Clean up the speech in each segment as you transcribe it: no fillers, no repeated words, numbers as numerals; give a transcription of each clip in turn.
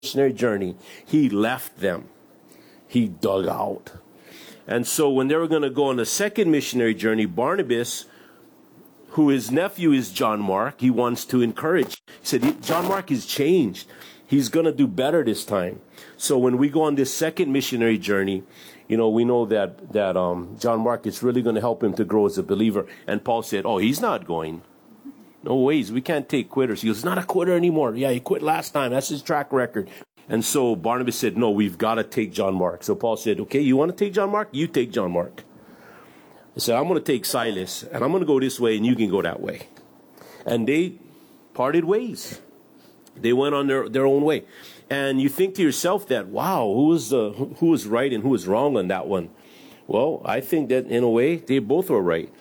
missionary journey, he left them. He dug out. And so when they were going to go on the second missionary journey, Barnabas, who his nephew is John Mark, he wants to encourage. He said, John Mark has changed. He's going to do better this time. So when we go on this second missionary journey, we know that John Mark is really going to help him to grow as a believer. And Paul said, oh, he's not going. No ways. We can't take quitters. He goes, he's not a quitter anymore. Yeah, he quit last time. That's his track record. And so Barnabas said, no, we've got to take John Mark. So Paul said, okay, you want to take John Mark? You take John Mark. He said, I'm going to take Silas, and I'm going to go this way, and you can go that way. And they parted ways. They went on their own way. And you think to yourself that, wow, who was right and who was wrong on that one? Well, I think that in a way, they both were right.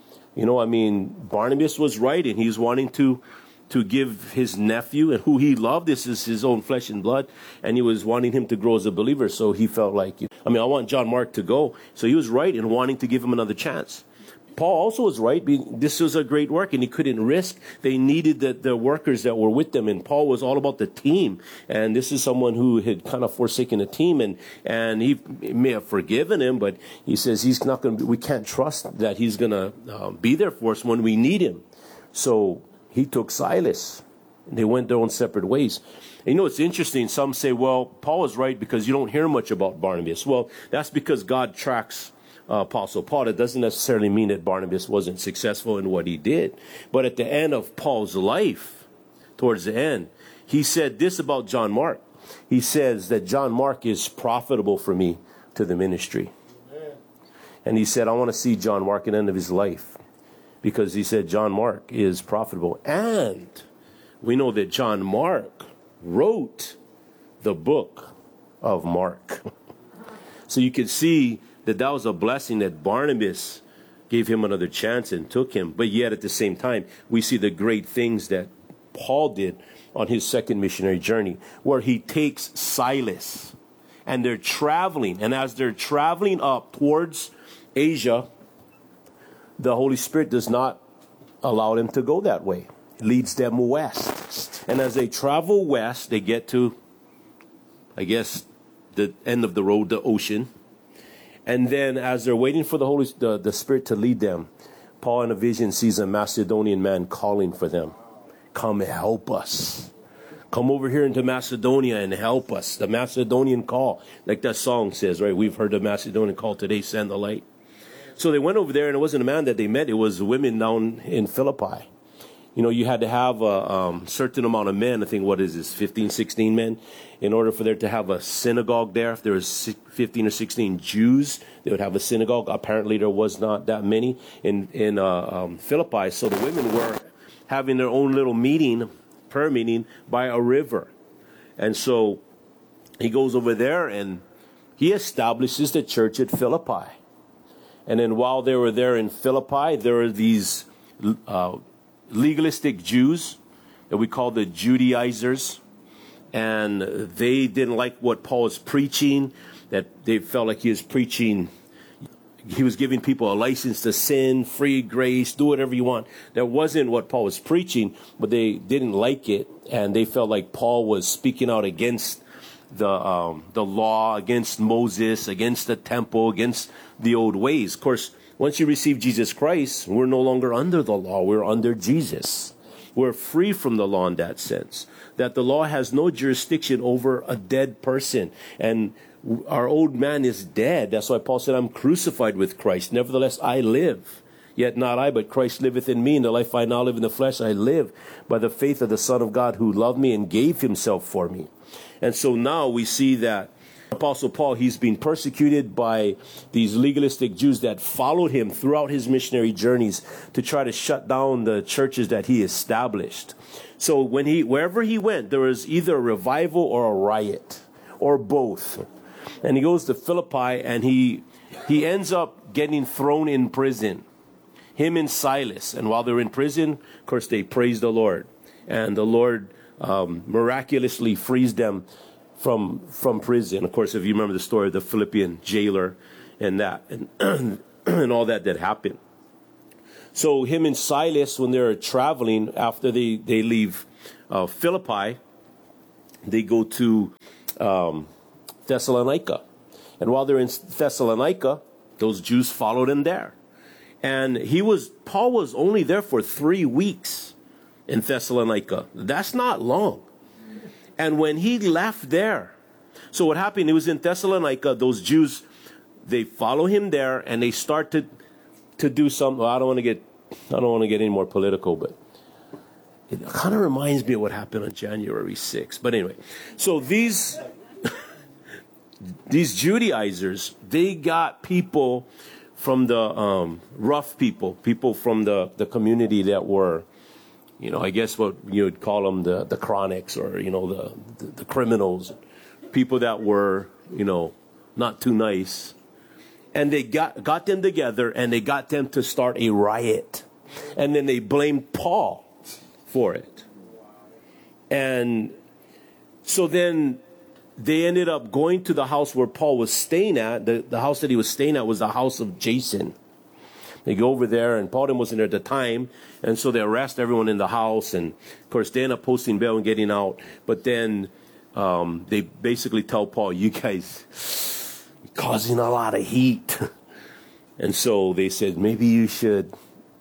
Barnabas was right, and he's wanting to give his nephew, and who he loved, this is his own flesh and blood, and he was wanting him to grow as a believer. So he felt like, I want John Mark to go. So he was right in wanting to give him another chance. Paul also was right. This was a great work, and he couldn't risk. They needed the workers that were with them, and Paul was all about the team. And this is someone who had kind of forsaken the team, and he may have forgiven him, but he says he's not going to. We can't trust that he's going to be there for us when we need him. So he took Silas, and they went their own separate ways. And it's interesting. Some say, well, Paul is right because you don't hear much about Barnabas. Well, that's because God tracks Apostle Paul. That doesn't necessarily mean that Barnabas wasn't successful in what he did. But at the end of Paul's life, towards the end, he said this about John Mark. He says that John Mark is profitable for me to the ministry. Amen. And he said, I want to see John Mark at the end of his life, because he said John Mark is profitable. And we know that John Mark wrote the book of Mark. So you could see that was a blessing that Barnabas gave him another chance and took him. But yet at the same time, we see the great things that Paul did on his second missionary journey, where he takes Silas, and they're traveling. And as they're traveling up towards Asia, the Holy Spirit does not allow them to go that way. It leads them west. And as they travel west, they get to, I guess, the end of the road, the ocean. And then as they're waiting for the Spirit to lead them, Paul in a vision sees a Macedonian man calling for them. Come help us. Come over here into Macedonia and help us. The Macedonian call, like that song says, right? We've heard the Macedonian call today, send the light. So they went over there, and it wasn't a man that they met. It was women down in Philippi. You had to have a certain amount of men. I think, 15, 16 men, in order for there to have a synagogue there. If there was 15 or 16 Jews, they would have a synagogue. Apparently, there was not that many in Philippi. So the women were having their own little prayer meeting by a river. And so he goes over there, and he establishes the church at Philippi. And then while they were there in Philippi, there were these legalistic Jews that we call the Judaizers. And they didn't like what Paul was preaching, that they felt like he was preaching. He was giving people a license to sin, free grace, do whatever you want. That wasn't what Paul was preaching, but they didn't like it. And they felt like Paul was speaking out against the law, against Moses, against the temple, against the old ways. Of course, once you receive Jesus Christ, we're no longer under the law. We're under Jesus. We're free from the law in that sense, that the law has no jurisdiction over a dead person. And our old man is dead. That's why Paul said, I'm crucified with Christ. Nevertheless, I live. Yet not I, but Christ liveth in me. In the life I now live in the flesh, I live by the faith of the Son of God, who loved me and gave himself for me. And so now we see that Apostle Paul, he's been persecuted by these legalistic Jews that followed him throughout his missionary journeys to try to shut down the churches that he established. So wherever he went, there was either a revival or a riot, or both. And he goes to Philippi, and he ends up getting thrown in prison, him and Silas. And while they're in prison, of course, they praise the Lord. And the Lord miraculously frees them from prison. Of course, if you remember the story of the Philippian jailer and that, and all that happened. So him and Silas, when they're traveling, after they leave Philippi, they go to Thessalonica. And while they're in Thessalonica, those Jews followed him there. And Paul was only there for 3 weeks in Thessalonica. That's not long. And when he left there, so what happened, he was in Thessalonica, those Jews, they follow him there, and they start to do something. Well, I don't want to get any more political, but it kind of reminds me of what happened on January 6th. But anyway, so these Judaizers, they got people from the rough people from the community that were, I guess what you would call them the chronics, or, the criminals, people that were, not too nice. And they got them together, and they got them to start a riot. And then they blamed Paul for it. And so then they ended up going to the house where Paul was staying at. The house that he was staying at was the house of Jason. They go over there, and Paul wasn't there at the time, and so they arrest everyone in the house, and of course they end up posting bail and getting out. But then they basically tell Paul, you guys are causing a lot of heat. And so they said, maybe you should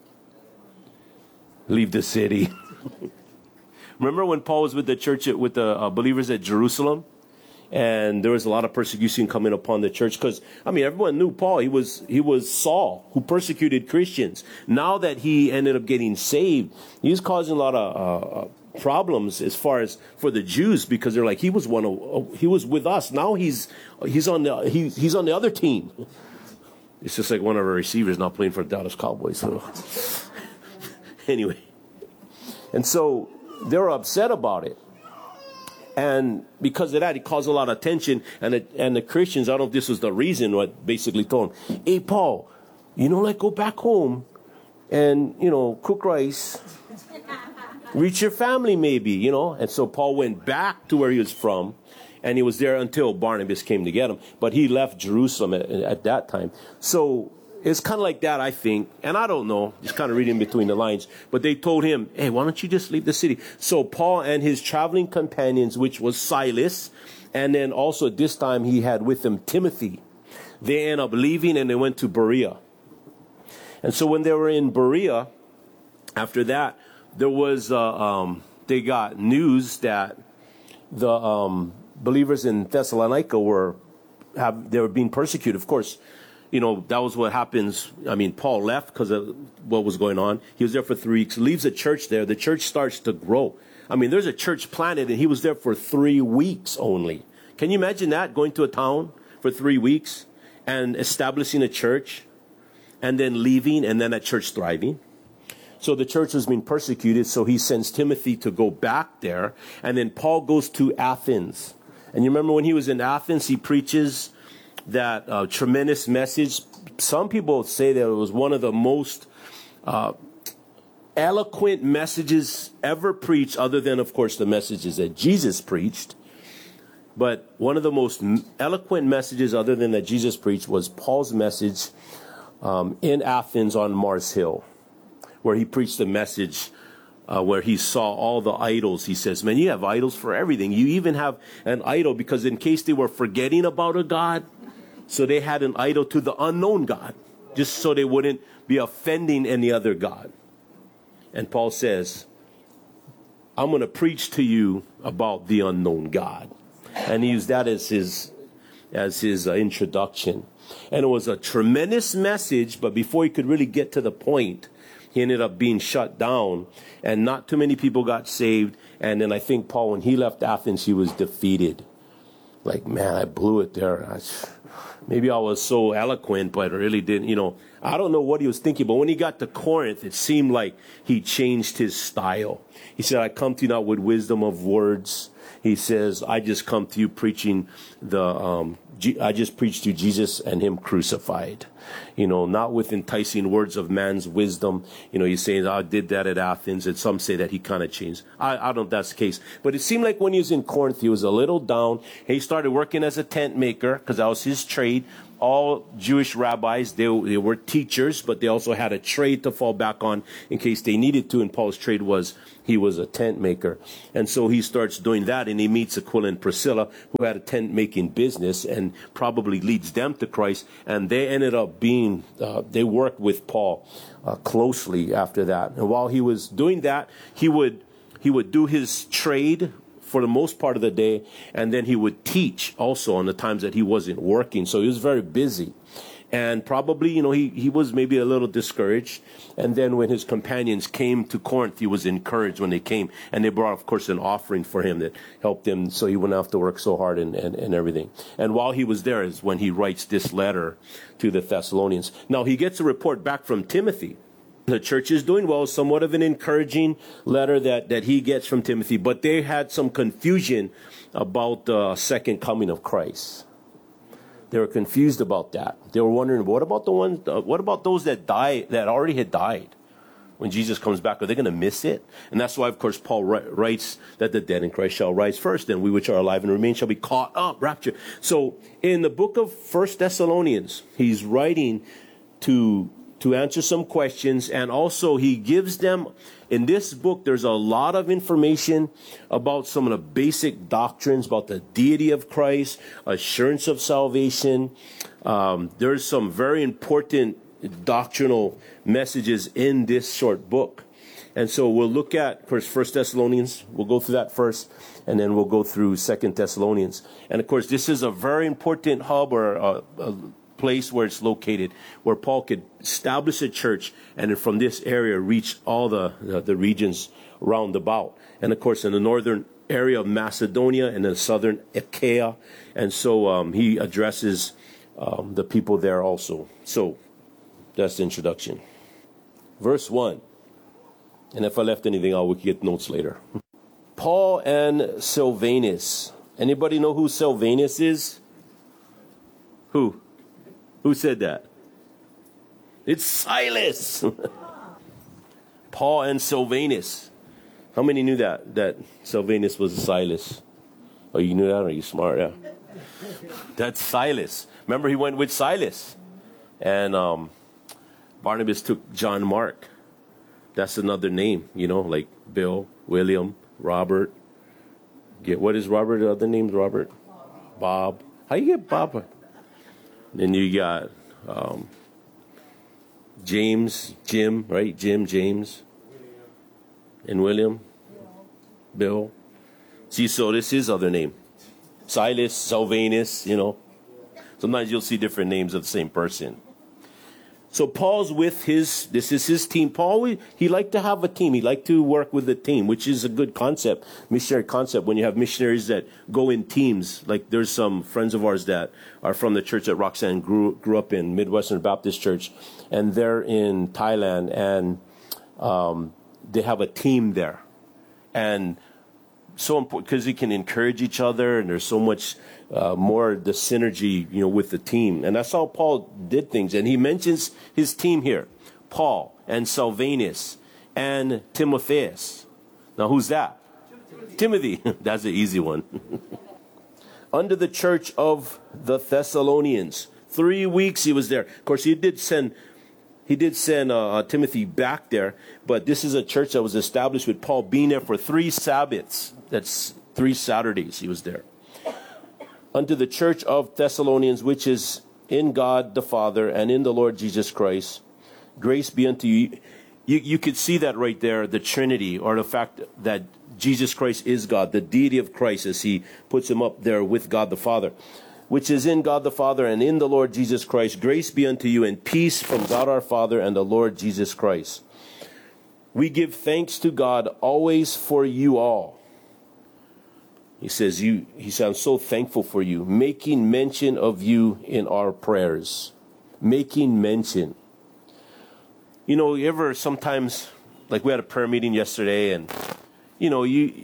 leave the city. Remember when Paul was with the church, with the believers at Jerusalem? And there was a lot of persecution coming upon the church because, everyone knew Paul. He was Saul, who persecuted Christians. Now that he ended up getting saved, he was causing a lot of problems as far as for the Jews, because they're like, he was with us. Now he's on the other team. It's just like one of our receivers not playing for the Dallas Cowboys. So anyway, and so they were upset about it. And because of that, it caused a lot of tension. And the Christians, I don't know if this was the reason, what basically told him, hey, Paul, go back home and, cook rice, reach your family maybe, And so Paul went back to where he was from, and he was there until Barnabas came to get him. But he left Jerusalem at that time. So it's kind of like that, I think. And I don't know, just kind of reading between the lines. But they told him, hey, why don't you just leave the city? So Paul and his traveling companions, which was Silas, and then also at this time he had with him Timothy, they ended up leaving and they went to Berea. And so when they were in Berea, after that, there was, they got news that the believers in Thessalonica they were being persecuted. Of course, that was what happens. Paul left because of what was going on. He was there for 3 weeks, leaves a church there. The church starts to grow. There's a church planted, and he was there for 3 weeks only. Can you imagine that, going to a town for 3 weeks and establishing a church and then leaving, and then that church thriving? So the church was being persecuted, so he sends Timothy to go back there. And then Paul goes to Athens. And you remember when he was in Athens, he preaches that tremendous message. Some people say that it was one of the most eloquent messages ever preached, other than, of course, the messages that Jesus preached. But one of the most eloquent messages other than that Jesus preached was Paul's message in Athens on Mars Hill, where he preached a message where he saw all the idols. He says, man, you have idols for everything. You even have an idol because in case they were forgetting about a God, so they had an idol to the unknown God, just so they wouldn't be offending any other God. And Paul says, I'm going to preach to you about the unknown God. And he used that as his introduction. And it was a tremendous message, but before he could really get to the point, he ended up being shut down, and not too many people got saved. And then I think Paul, when he left Athens, he was defeated. Like, man, I blew it there. Maybe I was so eloquent, but I really didn't, I don't know what he was thinking. But when he got to Corinth, it seemed like he changed his style. He said, I come to you not with wisdom of words. He says, I just come to you preaching I just preached to you Jesus and him crucified. Not with enticing words of man's wisdom. He's saying, I did that at Athens. And some say that he kind of changed. I don't know if that's the case. But it seemed like when he was in Corinth, he was a little down. He started working as a tent maker because that was his trade. all Jewish rabbis, they were teachers, but they also had a trade to fall back on in case they needed to. And Paul's trade was, he was a tent maker. And so he starts doing that, and he meets Aquila and Priscilla, who had a tent making business, and probably leads them to Christ. And they ended up being, they worked with Paul closely after that. And while he was doing that, he would do his trade for the most part of the day, and then he would teach also on the times that he wasn't working. So he was very busy. And probably, he was maybe a little discouraged. And then when his companions came to Corinth, he was encouraged when they came. And they brought, of course, an offering for him that helped him so he wouldn't have to work so hard and everything. And while he was there is when he writes this letter to the Thessalonians. Now, he gets a report back from Timothy. The church is doing well, somewhat of an encouraging letter that he gets from Timothy, but they had some confusion about the second coming of Christ. They were confused about that. They were wondering, what about those that already had died? When Jesus comes back, are they going to miss it? And that's why, of course, Paul writes that the dead in Christ shall rise first, and we which are alive and remain shall be caught up, raptured. So in the book of 1 Thessalonians, he's writing to answer some questions, and also he gives them, in this book, there's a lot of information about some of the basic doctrines about the deity of Christ, assurance of salvation. There's some very important doctrinal messages in this short book. And so we'll look at first 1 Thessalonians. We'll go through that first, and then we'll go through 2 Thessalonians. And of course, this is a very important hub or a place where it's located, where Paul could establish a church and then from this area reach all the regions round about. And of course, in the northern area of Macedonia and the southern Achaia. And so he addresses the people there also. So that's the introduction. Verse 1. And if I left anything, we can get notes later. Paul and Silvanus. Anybody know who Silvanus is? Who? Who said that? It's Silas. Paul and Silvanus. How many knew that Silvanus was Silas? Oh, you knew that? Are you smart? Yeah. That's Silas. Remember, he went with Silas. And Barnabas took John Mark. That's another name, like Bill, William, Robert. What is Robert? The other name's Robert? Bob. How you get Bob? Then you got James, Jim, right? Jim, James, and William, Bill. See, so this is other name. Silas, Silvanus, Sometimes you'll see different names of the same person. So Paul's with this is his team. Paul, he liked to have a team. He liked to work with a team, which is a good concept, missionary concept, when you have missionaries that go in teams. Like there's some friends of ours that are from the church that Roxanne grew up in, Midwestern Baptist Church, and they're in Thailand, and they have a team there. And so important because you can encourage each other, and there's so much more the synergy, with the team. And that's how Paul did things. And he mentions his team here, Paul and Silvanus and Timotheus. Now, who's that? Timothy. That's an easy one. Under the church of the Thessalonians. 3 weeks he was there. Of course, he did send Timothy back there, but this is a church that was established with Paul being there for 3 Sabbaths. That's 3 Saturdays he was there. Unto the church of Thessalonians, which is in God the Father and in the Lord Jesus Christ, grace be unto you. You could see that right there, the Trinity, or the fact that Jesus Christ is God, the deity of Christ, as he puts him up there with God the Father, which is in God the Father and in the Lord Jesus Christ. Grace be unto you and peace from God our Father and the Lord Jesus Christ. We give thanks to God always for you all. He says, I'm so thankful for you, making mention of you in our prayers. Making mention. You ever sometimes, like we had a prayer meeting yesterday, and, you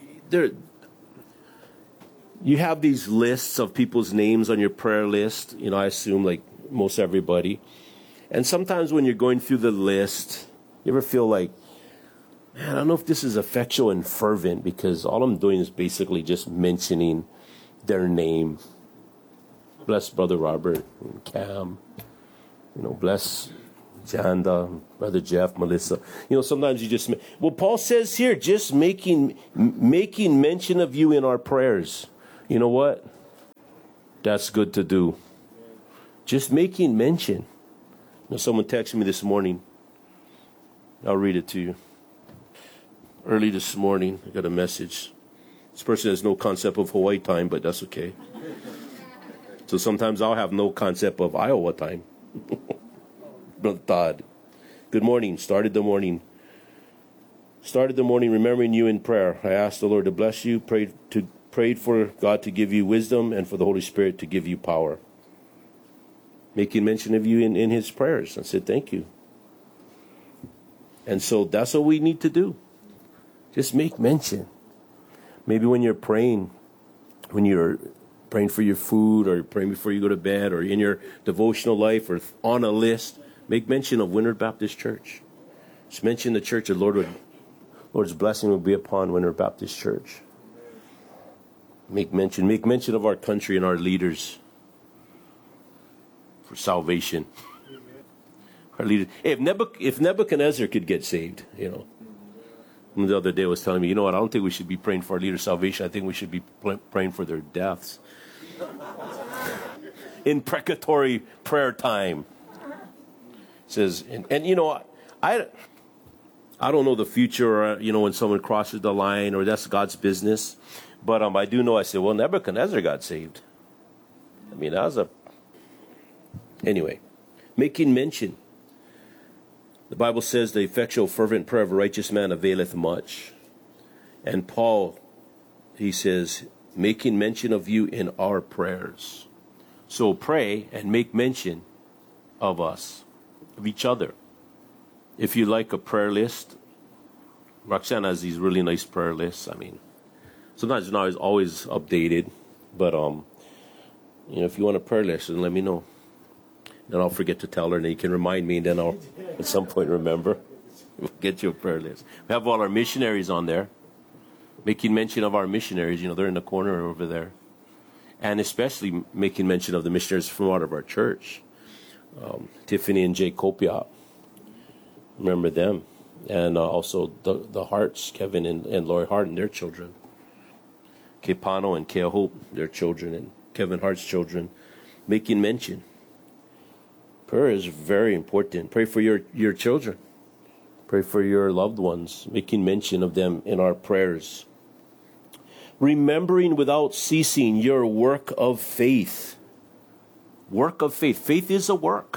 have these lists of people's names on your prayer list. I assume like most everybody. And sometimes when you're going through the list, you ever feel like, man, I don't know if this is effectual and fervent, because all I'm doing is basically just mentioning their name. Bless Brother Robert and Cam. Bless Janda, Brother Jeff, Melissa. Sometimes you just... Well, Paul says here, just making mention of you in our prayers. You know what? That's good to do. Just making mention. Someone texted me this morning. I'll read it to you. Early this morning, I got a message. This person has no concept of Hawaii time, but that's okay. So sometimes I'll have no concept of Iowa time. Brother Todd. Good morning. Started the morning remembering you in prayer. I asked the Lord to bless you, prayed for God to give you wisdom and for the Holy Spirit to give you power. Making mention of you in his prayers. I said, thank you. And so that's what we need to do. Just make mention. Maybe when you're praying for your food, or praying before you go to bed, or in your devotional life, or on a list, make mention of Windward Baptist Church. Just mention the church. The Lord's blessing will be upon Windward Baptist Church. Make mention of our country and our leaders for salvation. Our leaders. If Nebuchadnezzar could get saved, The other day was telling me, I don't think we should be praying for our leaders' salvation. I think we should be praying for their deaths. Imprecatory prayer time. It says, I don't know the future, or, when someone crosses the line, or that's God's business. But I do know, I said, well, Nebuchadnezzar got saved. Anyway, making mention. The Bible says the effectual fervent prayer of a righteous man availeth much. And Paul, he says, making mention of you in our prayers. So pray and make mention of us, of each other. If you like a prayer list, Roxanne has these really nice prayer lists. Sometimes it's not always updated, but if you want a prayer list, then let me know. Then I'll forget to tell her, and then you can remind me, and then I'll at some point remember. We'll get you a prayer list. We have all our missionaries on there. Making mention of our missionaries, they're in the corner over there. And especially making mention of the missionaries from out of our church. Tiffany and Jay Kopiat. Remember them. And also the Harts, Kevin and Lori Hart and their children. Kepano and Kea Hope, their children, and Kevin Hart's children. Making mention. Prayer is very important. Pray for your children. Pray for your loved ones, making mention of them in our prayers. Remembering without ceasing your work of faith. Work of faith. Faith is a work.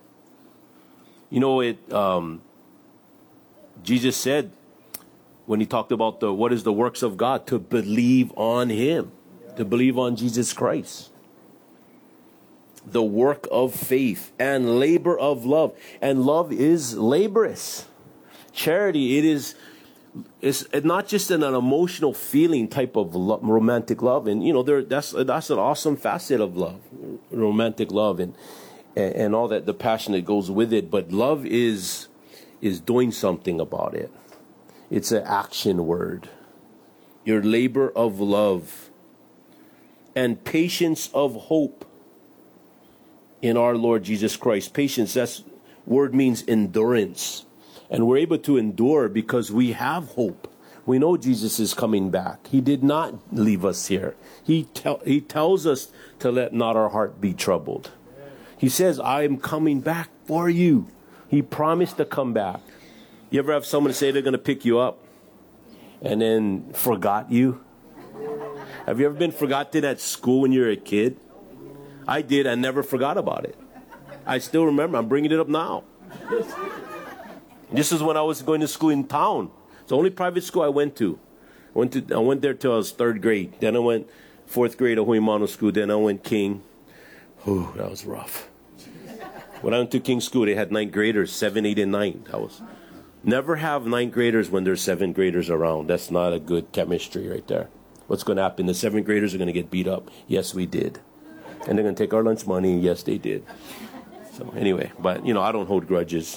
Jesus said, when he talked about what is the works of God, to believe on him, to believe on Jesus Christ. The work of faith and labor of love. And love is laborious. Charity, it's not just an emotional feeling type of romantic love. And, that's an awesome facet of love, romantic love and all that, the passion that goes with it. But love is doing something about it. It's an action word. Your labor of love and patience of hope in our Lord Jesus Christ. Patience, that word means endurance. And we're able to endure because we have hope. We know Jesus is coming back. He did not leave us here. He tells us to let not our heart be troubled. He says, I am coming back for you. He promised to come back. You ever have someone say they're going to pick you up and then forgot you? Have you ever been forgotten at school when you were a kid? I did. I never forgot about it. I still remember. I'm bringing it up now. This is when I was going to school in town. It's the only private school I went to. I went there till I was 3rd grade. Then I went 4th grade at Huimano School. Then I went King. Whew, that was rough. When I went to King School, they had 9th graders, 7, 8, and 9. Never have 9th graders when there's 7th graders around. That's not a good chemistry right there. What's going to happen? The 7th graders are going to get beat up. Yes, we did. And they're going to take our lunch money. Yes, they did. So anyway, but, I don't hold grudges.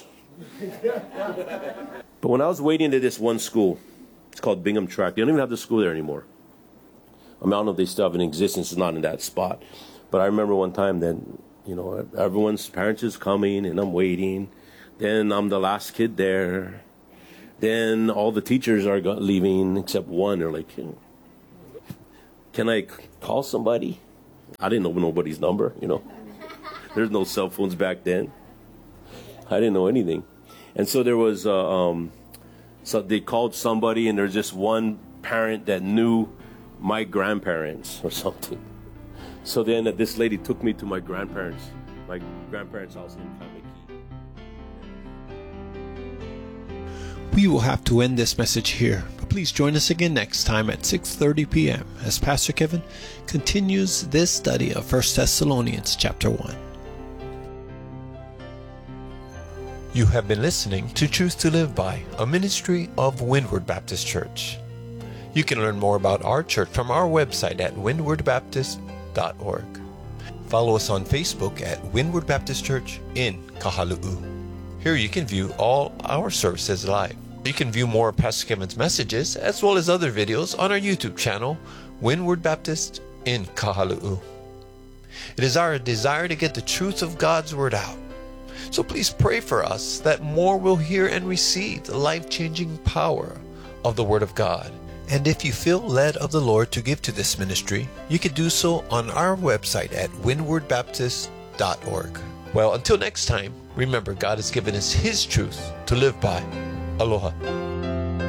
But when I was waiting at this one school, it's called Bingham Tract. They don't even have the school there anymore. I don't know if they still have an existence. It's not in that spot. But I remember one time that, everyone's parents is coming and I'm waiting. Then I'm the last kid there. Then all the teachers are leaving except one. They're like, can I call somebody? I didn't know nobody's number, There's no cell phones back then. I didn't know anything. And so there was, so they called somebody, and there's just one parent that knew my grandparents or something. So then this lady took me to my grandparents' house in Kamiki. We will have to end this message here, but please join us again next time at 6:30 p.m. as Pastor Kevin continues this study of 1 Thessalonians chapter 1. You have been listening to Truth to Live By, a ministry of Windward Baptist Church. You can learn more about our church from our website at windwardbaptist.org. Follow us on Facebook at Windward Baptist Church in Kahalu'u. Here you can view all our services live. You can view more of Pastor Kevin's messages as well as other videos on our YouTube channel, Windward Baptist in Kahalu'u. It is our desire to get the truth of God's Word out. So please pray for us that more will hear and receive the life-changing power of the Word of God. And if you feel led of the Lord to give to this ministry, you can do so on our website at windwardbaptist.org. Well, until next time, remember God has given us His truth to live by. Aloha.